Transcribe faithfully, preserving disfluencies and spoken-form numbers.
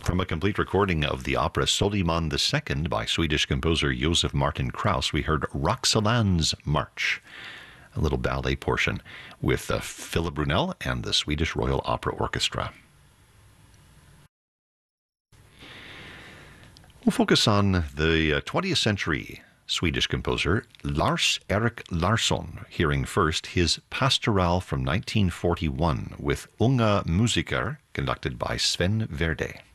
From a complete recording of the opera Soliman the Second by Swedish composer Josef Martin Krauss, we heard Roxolan's March, a little ballet portion with uh, Philip Brunel and the Swedish Royal Opera Orchestra. We'll focus on the uh, twentieth century Swedish composer Lars-Erik Larsson, hearing first his Pastoral from nineteen forty-one with Unga Musiker, conducted by Sven Verde.